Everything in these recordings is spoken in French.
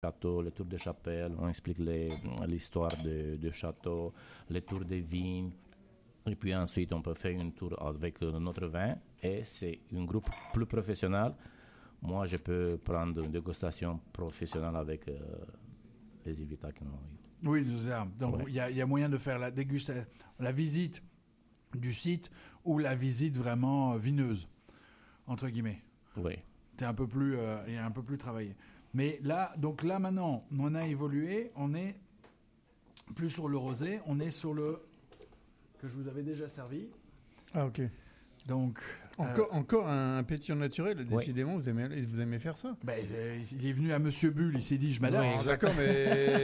château, les tours de chapelle, on explique l'histoire de château, les tours des vignes. Et puis ensuite, on peut faire une tour avec notre vin. Et c'est un groupe plus professionnel. Moi, je peux prendre une dégustation professionnelle avec les invités qui ont eu. Oui, c'est ça. Donc, il y a moyen de faire la dégustation, la visite du site ou la visite vraiment vineuse, entre guillemets. Oui. Il y a un peu plus travaillé. Mais là, donc là maintenant, on a évolué, on est plus sur le rosé, on est sur le que je vous avais déjà servi. Ah, ok. Donc encore un pétillant naturel. Décidément, vous aimez faire ça. Il est venu à Monsieur Bull, il s'est dit je m'adapte. Oui, d'accord, mais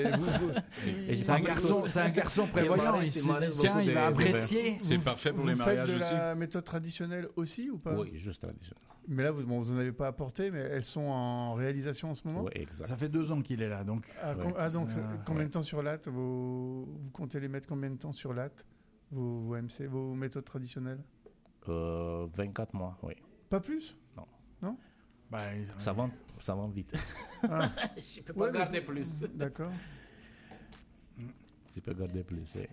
c'est un garçon prévoyant. Il s'est dit tiens, il va apprécier. C'est parfait pour les mariages aussi. Vous faites de la méthode traditionnelle aussi ou pas? Oui, juste traditionnelle. Mais là, vous n'en avez pas apporté, mais elles sont en réalisation en ce moment. Oui, exact. Ça fait 2 ans qu'il est là, donc. Donc combien de temps sur latte vous comptez les mettre combien de temps sur latte vos MC, vos méthodes traditionnelles? 24 mois, oui. Pas plus? Non. Ça va vite. Ah. Je peux pas garder plus. D'accord. Je peux garder plus. Oui.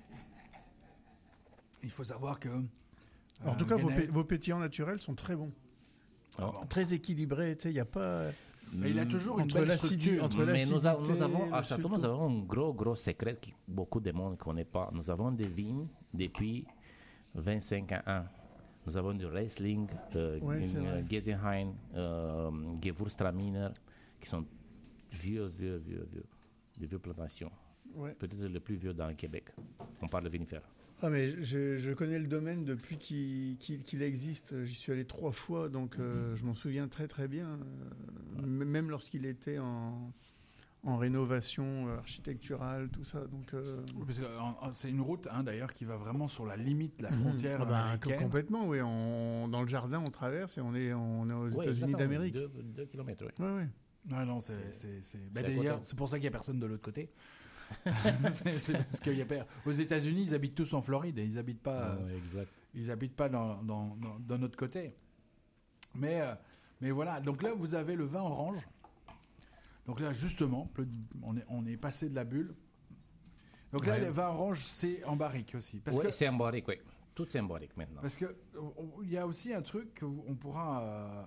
Il faut savoir que. En tout cas, vos pétillants naturels sont très bons. Très équilibrés. Il n'y a pas. Mais il a toujours une belle structure. Mais nous avons à Château, nous avons un gros secret que beaucoup de monde ne connaît pas. Nous avons des vignes depuis 25 ans. Nous avons du Riesling, Gesenheim, Gewürztraminer, qui sont vieux, des vieux plantations. Ouais. Peut-être le plus vieux dans le Québec. On parle de vinifères. Ah, mais je connais le domaine depuis qu'il existe. J'y suis allé 3 fois, donc je m'en souviens très très bien. Même lorsqu'il était en rénovation architecturale, tout ça. Donc, parce que c'est une route, d'ailleurs, qui va vraiment sur la limite de la frontière américaine. Complètement, oui. Dans le jardin, on traverse et on est aux États-Unis d'Amérique. 2 kilomètres, oui. Oui. Non, d'ailleurs, c'est pour ça qu'il n'y a personne de l'autre côté. C'est parce qu'il y a aux États-Unis, ils habitent tous en Floride et ils habitent pas. Exact. Ils habitent pas dans notre côté. Mais voilà. Donc là, vous avez le vin orange. Donc là, justement, on est passé de la bulle. Donc là, le vin orange, c'est en barrique aussi. C'est en barrique, oui. Tout est en barrique maintenant. Parce que il y a aussi un truc qu'on pourra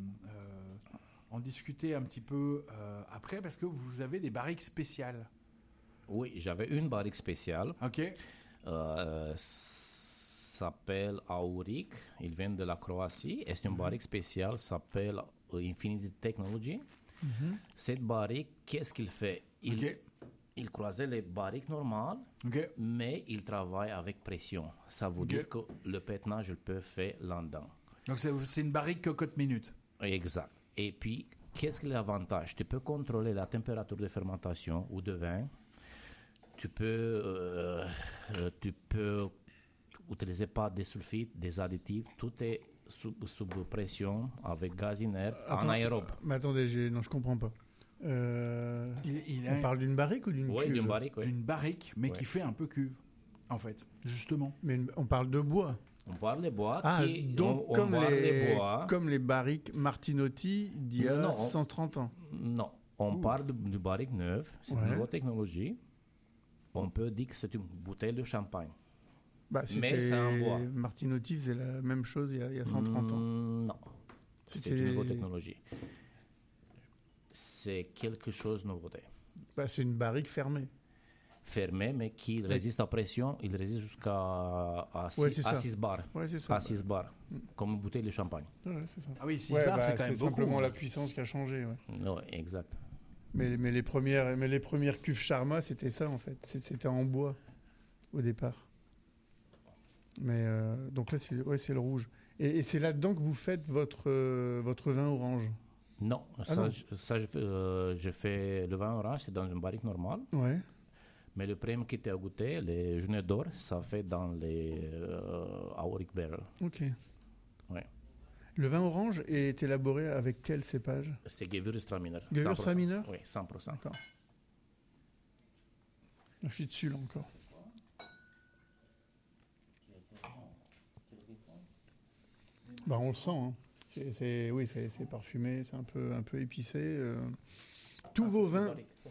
en discuter un petit peu après, parce que vous avez des barriques spéciales. Oui, j'avais une barrique spéciale. OK. S'appelle Auric. Il vient de la Croatie. Et c'est une barrique spéciale. S'appelle Infinity Technology. Mm-hmm. Cette barrique, qu'est-ce qu'il fait? Il croisait les barriques normales, mais il travaille avec pression. Ça veut dire que le pétnage, il peut faire là-dedans. Donc c'est une barrique cocotte minute. Exact. Et puis, qu'est-ce que l'avantage? Tu peux contrôler la température de fermentation ou de vin. Tu peux utiliser pas des sulfites, des additifs. Tout est sous pression avec gaz inerte en aérobe. Mais attendez, je comprends pas. On parle d'une barrique ou d'une cuve? Oui, d'une barrique. Oui. Une barrique, mais qui fait un peu cuve, en fait, justement. Mais on parle de bois. On parle de bois. Donc comme les barriques Martinotti d'il y a 130 ans. Non, on parle du barrique neuve. C'est une nouvelle technologie. On peut dire que c'est une bouteille de champagne. Mais c'est un bois. Martinotti faisait la même chose il y a 130 ans. Non, c'est une nouvelle technologie. C'est quelque chose de nouveau. C'est une barrique fermée. Fermée, mais qui résiste à pression. Il résiste jusqu'à 6 bars. Ouais, c'est ça. À 6 bars. Comme une bouteille de champagne. Ouais, c'est ça. Ah oui, 6 bars, c'est quand même beaucoup. C'est simplement la puissance qui a changé. Oui, exact. Mais les premières cuves Charma, c'était ça en fait. C'était en bois au départ. Mais donc là, c'est le rouge. Et c'est là-dedans que vous faites votre vin orange? Non, je fais le vin orange, c'est dans une barrique normale. Ouais. Mais le premier qui était à goûter, les Jeunet d'or, ça fait dans les Auric Barrel. Ok. Ouais. Le vin orange est élaboré avec quel cépage? C'est Gewürztraminer. Gewürztraminer? Oui, 100%. D'accord. Je suis dessus là encore. On le sent. Hein. C'est parfumé, c'est un peu épicé. tous vos vins,